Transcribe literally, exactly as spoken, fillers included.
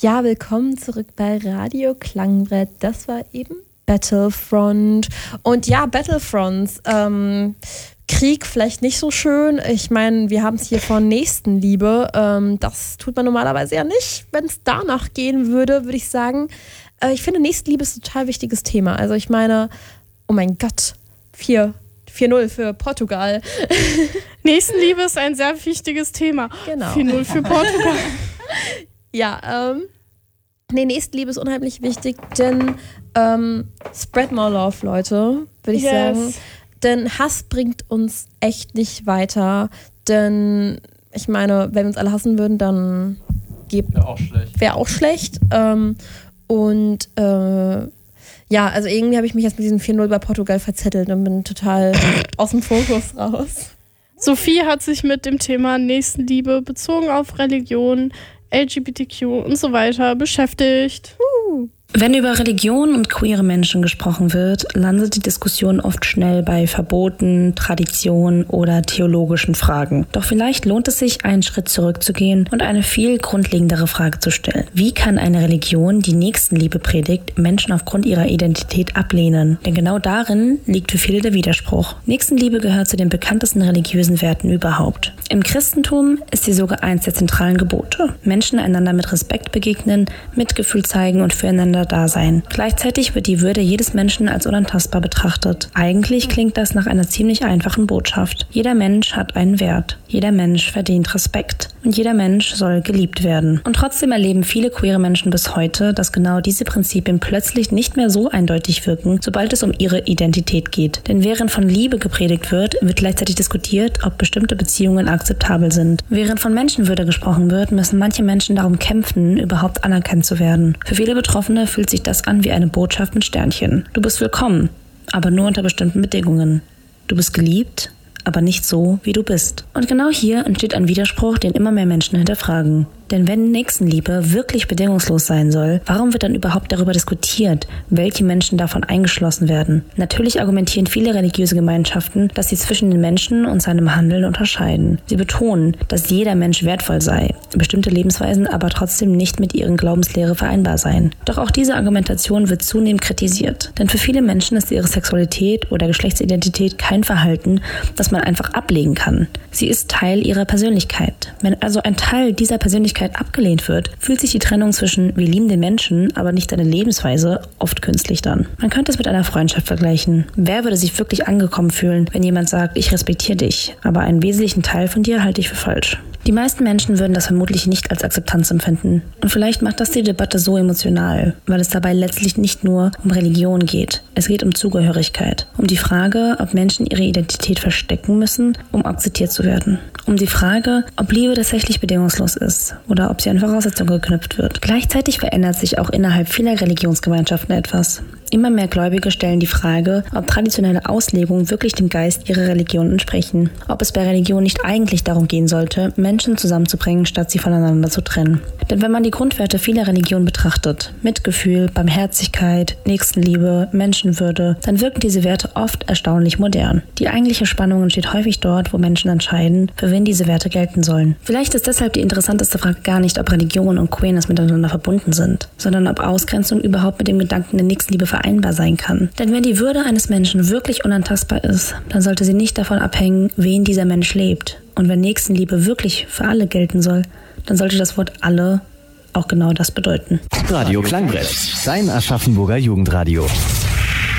Ja, willkommen zurück bei Radio Klangbrett. Das war eben Battlefront. Und ja, Battlefronts, ähm, Krieg vielleicht nicht so schön. Ich meine, wir haben es hier von Nächstenliebe. Ähm, das tut man normalerweise ja nicht. Wenn es danach gehen würde, würde ich sagen, äh, ich finde, Nächstenliebe ist ein total wichtiges Thema. Also ich meine, oh mein Gott, vier null für Portugal. Nächstenliebe ist ein sehr wichtiges Thema. Genau. vier null für Portugal. Ja, ähm, nee, Nächstenliebe ist unheimlich wichtig, denn ähm, spread more love, Leute, würde ich yes. sagen. Denn Hass bringt uns echt nicht weiter. Denn ich meine, wenn wir uns alle hassen würden, dann wäre auch schlecht. Wäre auch schlecht. Ähm, und äh, ja, also irgendwie habe ich mich jetzt mit diesem vier null bei Portugal verzettelt und bin total aus dem Fokus raus. Sophie hat sich mit dem Thema Nächstenliebe bezogen auf Religion, L G B T Q und so weiter beschäftigt. Uh. Wenn über Religion und queere Menschen gesprochen wird, landet die Diskussion oft schnell bei Verboten, Traditionen oder theologischen Fragen. Doch vielleicht lohnt es sich, einen Schritt zurückzugehen und eine viel grundlegendere Frage zu stellen. Wie kann eine Religion, die Nächstenliebe predigt, Menschen aufgrund ihrer Identität ablehnen? Denn genau darin liegt für viele der Widerspruch. Nächstenliebe gehört zu den bekanntesten religiösen Werten überhaupt. Im Christentum ist sie sogar eins der zentralen Gebote. Menschen einander mit Respekt begegnen, Mitgefühl zeigen und füreinander da sein. Gleichzeitig wird die Würde jedes Menschen als unantastbar betrachtet. Eigentlich klingt das nach einer ziemlich einfachen Botschaft. Jeder Mensch hat einen Wert. Jeder Mensch verdient Respekt. Und jeder Mensch soll geliebt werden. Und trotzdem erleben viele queere Menschen bis heute, dass genau diese Prinzipien plötzlich nicht mehr so eindeutig wirken, sobald es um ihre Identität geht. Denn während von Liebe gepredigt wird, wird gleichzeitig diskutiert, ob bestimmte Beziehungen akzeptabel sind. Während von Menschenwürde gesprochen wird, müssen manche Menschen darum kämpfen, überhaupt anerkannt zu werden. Für viele Betroffene fühlt sich das an wie eine Botschaft mit Sternchen. Du bist willkommen, aber nur unter bestimmten Bedingungen. Du bist geliebt, aber nicht so, wie du bist. Und genau hier entsteht ein Widerspruch, den immer mehr Menschen hinterfragen. Denn wenn Nächstenliebe wirklich bedingungslos sein soll, warum wird dann überhaupt darüber diskutiert, welche Menschen davon eingeschlossen werden? Natürlich argumentieren viele religiöse Gemeinschaften, dass sie zwischen den Menschen und seinem Handeln unterscheiden. Sie betonen, dass jeder Mensch wertvoll sei, bestimmte Lebensweisen aber trotzdem nicht mit ihren Glaubenslehre vereinbar seien. Doch auch diese Argumentation wird zunehmend kritisiert. Denn für viele Menschen ist ihre Sexualität oder Geschlechtsidentität kein Verhalten, das man einfach ablegen kann. Sie ist Teil ihrer Persönlichkeit. Wenn also ein Teil dieser Persönlichkeit abgelehnt wird, fühlt sich die Trennung zwischen wir lieben den Menschen, aber nicht deine Lebensweise oft künstlich an. Man könnte es mit einer Freundschaft vergleichen. Wer würde sich wirklich angekommen fühlen, wenn jemand sagt, ich respektiere dich, aber einen wesentlichen Teil von dir halte ich für falsch? Die meisten Menschen würden das vermutlich nicht als Akzeptanz empfinden. Und vielleicht macht das die Debatte so emotional, weil es dabei letztlich nicht nur um Religion geht. Es geht um Zugehörigkeit, um die Frage, ob Menschen ihre Identität verstecken müssen, um akzeptiert zu werden. Um die Frage, ob Liebe tatsächlich bedingungslos ist oder ob sie an Voraussetzungen geknüpft wird. Gleichzeitig verändert sich auch innerhalb vieler Religionsgemeinschaften etwas. Immer mehr Gläubige stellen die Frage, ob traditionelle Auslegungen wirklich dem Geist ihrer Religion entsprechen. Ob es bei Religion nicht eigentlich darum gehen sollte, Menschen zusammenzubringen, statt sie voneinander zu trennen. Denn wenn man die Grundwerte vieler Religionen betrachtet, Mitgefühl, Barmherzigkeit, Nächstenliebe, Menschenwürde, dann wirken diese Werte oft erstaunlich modern. Die eigentliche Spannung entsteht häufig dort, wo Menschen entscheiden, für wen diese Werte gelten sollen. Vielleicht ist deshalb die interessanteste Frage gar nicht, ob Religion und Queerness miteinander verbunden sind, sondern ob Ausgrenzung überhaupt mit dem Gedanken der Nächstenliebe vereinbar sein kann. Denn wenn die Würde eines Menschen wirklich unantastbar ist, dann sollte sie nicht davon abhängen, wen dieser Mensch lebt. Und wenn Nächstenliebe wirklich für alle gelten soll, dann sollte das Wort alle auch genau das bedeuten. Radio Klangbrett, dein Aschaffenburger Jugendradio.